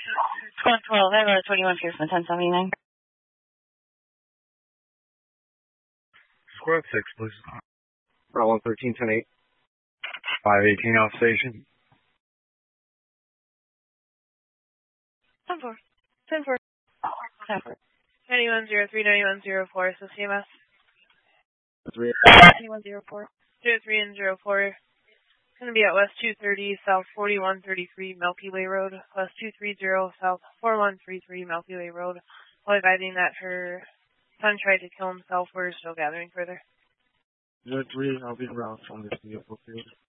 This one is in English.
Squad 12, I have 21 Pearson, 1079. Squad 6, please. Route 113, 10-8. 518 off station. 10-4. 10-4. 10-4. 9103, 9104, so CMS. 3. 9104. 03 and 04. It's going to be at West 230, South 4133 Milky Way Road. West 230, South 4133 Milky Way Road. While advising that her son tried to kill himself. We're still gathering further. 03, I'll be around from this vehicle field.